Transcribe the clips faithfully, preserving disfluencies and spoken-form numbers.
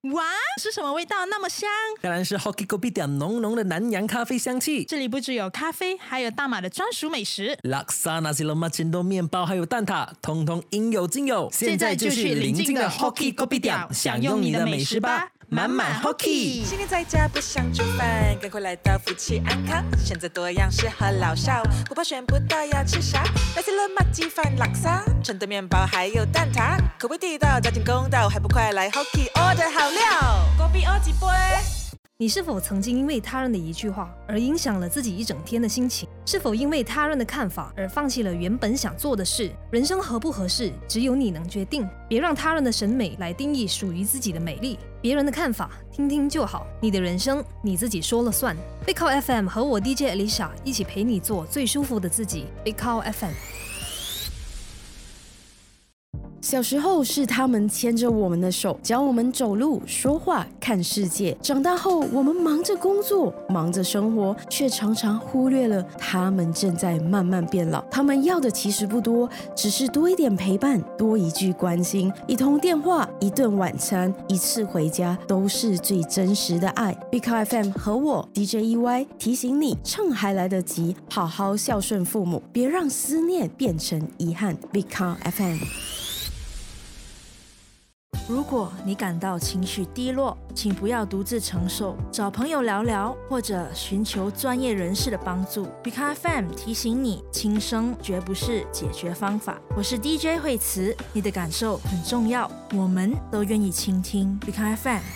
哇，是什么味道那么香？ 当然是 Hoki Kopitiam 浓浓的南洋咖啡香气。 这里不只有咖啡，还有大马的专属美食， Laksa Nasi Lemak Cendol 面包还有蛋挞，通通应有尽有。 现在就去邻近的 Hoki Kopitiam 享用你的美食吧，满满 Hoki。 新年在家不想煮饭，赶快来到夫妻安康，选择多样适合老少，不怕选不到要吃啥。Nasi Lemak 鸡饭、拉萨、成的面包还有蛋挞，口味地道，价钱公道，还不快来 Hoki order 好料？锅比欧几杯？ 你是否曾经因为他人的一句话而影响了自己一整天的心情？是否因为他人的看法而放弃了原本想做的事？人生合不合适，只有你能决定。别让他人的审美来定义属于自己的美丽。别人的看法，听听就好。你的人生，你自己说了算。Big Cow F M 和我 D J Alicia 一起陪你做最舒服的自己。Big Cow F M。 小时候是他们牵着我们的手，教我们走路、说话、看世界。长大后，我们忙着工作，忙着生活，却常常忽略了他们正在慢慢变老。他们要的其实不多，只是多一点陪伴，多一句关心，一通电话，一顿晚餐，一次回家，都是最真实的爱。Big Cow F M 和我 D J E Y 提醒你，趁还来得及，好好孝顺父母，别让思念变成遗憾。Big Cow F M。 如果你感到情绪低落，请不要独自承受，找朋友聊聊，或者寻求专业人士的帮助。Big Cow F M 提醒你，轻生绝不是解决方法。我是 D J 惠慈，你的感受很重要，我们都愿意倾听。Big Cow F M。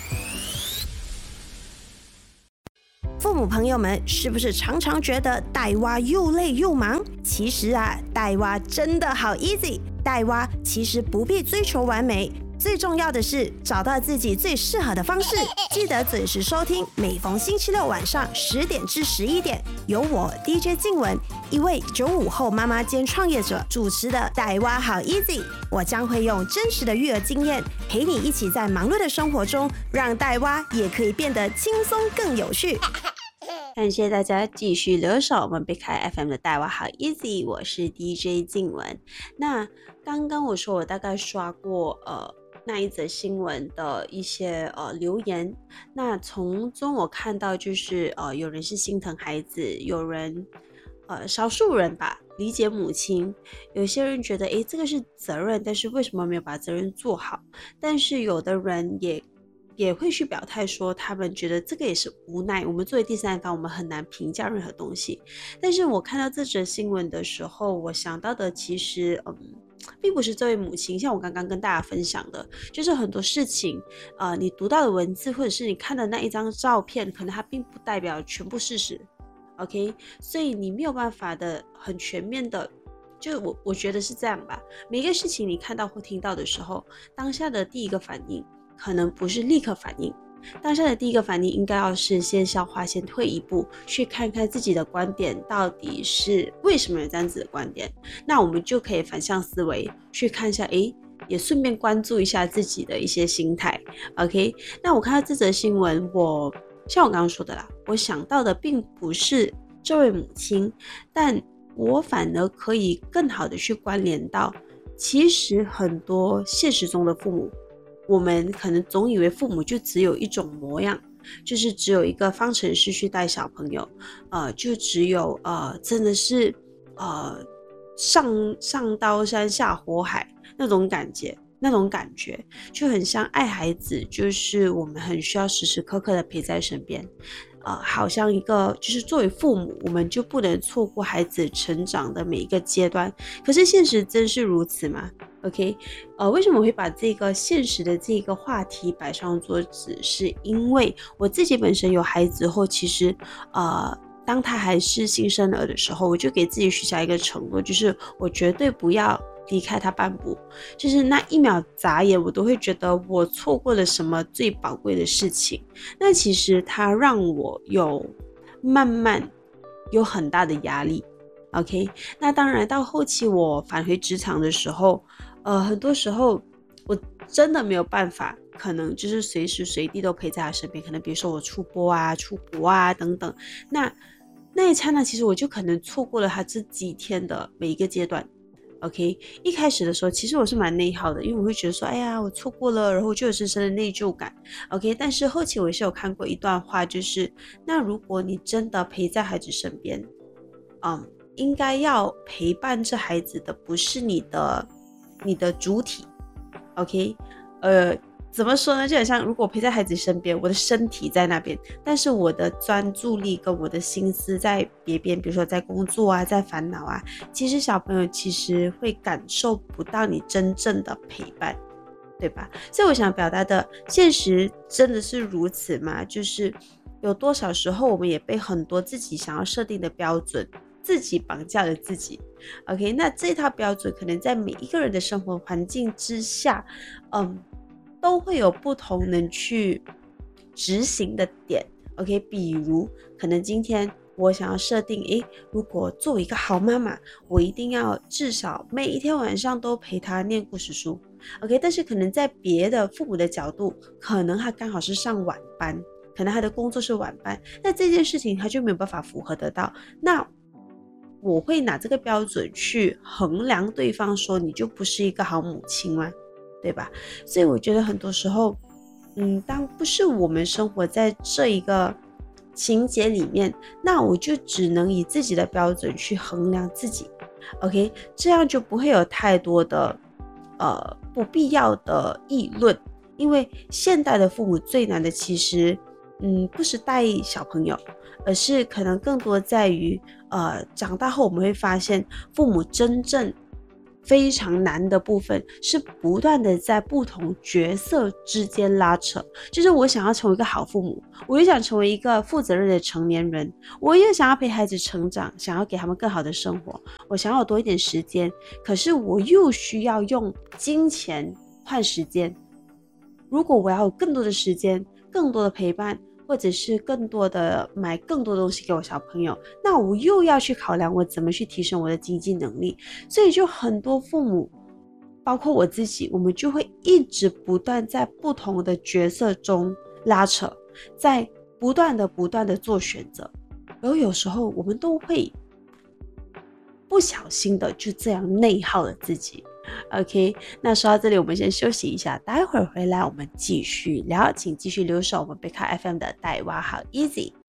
父母朋友们，是不是常常觉得带娃又累又忙？其实啊，带娃真的好 easy。带娃其实不必追求完美。最重要的是找到自己最适合的方式，记得准时收听，每逢星期六晚上十点至十一点，由我 D J 静雯，一位九五后妈妈兼创业者主持的带娃好 easy。我将会用真实的育儿经验，陪你一起在忙碌的生活中，让带娃也可以变得轻松更有趣。感谢大家继续留守我们 Big Cow F M 的带娃好 easy， 我是 D J 静雯。那刚刚我说我大概刷过呃那一则新闻的一些呃留言，那从中我看到就是呃有人是心疼孩子，有人呃少数人吧理解母亲，有些人觉得诶这个是责任，但是为什么没有把责任做好？但是有的人也也会去表态说他们觉得这个也是无奈，我们作为第三方我们很难评价任何东西。但是我看到这则新闻的时候，我想到的其实嗯并不是这位母亲，像我刚刚跟大家分享的，就是很多事情呃，你读到的文字或者是你看的那一张照片，可能它并不代表全部事实 OK， 所以你没有办法的很全面的，就我我觉得是这样吧。每一个事情你看到或听到的时候，当下的第一个反应可能不是立刻反应，当下的第一个反应应该要是先消化，先退一步，去看看自己的观点到底是为什么有这样子的观点，那我们就可以反向思维去看一下，诶也顺便关注一下自己的一些心态 OK。 那我看到这则新闻，我像我刚刚说的啦，我想到的并不是这位母亲，但我反而可以更好的去关联到，其实很多现实中的父母，我们可能总以为父母就只有一种模样，就是只有一个方程式去带小朋友，呃，就只有呃，真的是呃上上刀山下火海那种感觉，那种感觉就很像爱孩子，就是我们很需要时时刻刻的陪在身边。呃，好像一个就是作为父母，我们就不能错过孩子成长的每一个阶段。可是现实真是如此吗 ？OK， 呃，为什么我会把这个现实的这个话题摆上桌子？是因为我自己本身有孩子后，其实呃，当他还是新生儿的时候，我就给自己许下一个承诺，就是我绝对不要离开他半步，就是那一秒眨眼我都会觉得我错过了什么最宝贵的事情。那其实他让我有慢慢有很大的压力 OK。 那当然到后期我返回职场的时候，呃，很多时候我真的没有办法，可能就是随时随地都陪在他身边，可能比如说我出国啊出国啊等等，那那一刹那其实我就可能错过了他这几天的每一个阶段 OK， 一开始的时候其实我是蛮内耗的，因为我会觉得说哎呀我错过了，然后就有深深的内疚感。 OK， 但是后期我也是有看过一段话，就是那如果你真的陪在孩子身边，嗯，应该要陪伴这孩子的不是你的你的主体。 OK， 呃怎么说呢，就很像如果陪在孩子身边，我的身体在那边，但是我的专注力跟我的心思在别边，比如说在工作啊，在烦恼啊，其实小朋友其实会感受不到你真正的陪伴，对吧？所以我想表达的现实真的是如此吗？就是有多少时候我们也被很多自己想要设定的标准自己绑架了自己。 OK， 那这套标准可能在每一个人的生活环境之下嗯，都会有不同能去执行的点。 OK， 比如可能今天我想要设定诶，如果作为一个好妈妈，我一定要至少每一天晚上都陪她念故事书。 OK， 但是可能在别的父母的角度，可能他刚好是上晚班，可能他的工作是晚班，那这件事情他就没有办法符合得到，那我会拿这个标准去衡量对方，说你就不是一个好母亲吗？对吧？所以我觉得很多时候嗯，当不是我们生活在这一个情节里面，那我就只能以自己的标准去衡量自己。 OK， 这样就不会有太多的呃不必要的议论。因为现代的父母最难的其实嗯不是带小朋友，而是可能更多在于呃长大后我们会发现父母真正非常难的部分是不断的在不同角色之间拉扯。就是我想要成为一个好父母，我也想成为一个负责任的成年人，我也想要陪孩子成长，想要给他们更好的生活，我想要多一点时间，可是我又需要用金钱换时间。如果我要有更多的时间，更多的陪伴，或者是更多的买更多东西给我小朋友，那我又要去考量我怎么去提升我的经济能力。所以就很多父母包括我自己，我们就会一直不断在不同的角色中拉扯，在不断的不断的做选择，然后有时候我们都会不小心的就这样内耗了自己。 OK， 那说到这里我们先休息一下，待会儿回来我们继续聊，请继续留守我们贝卡 F M 的带娃好 easy。